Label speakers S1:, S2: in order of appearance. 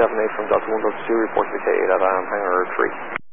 S1: 78 from Delta 1, Delta 2, report to K8 at Hangar 3.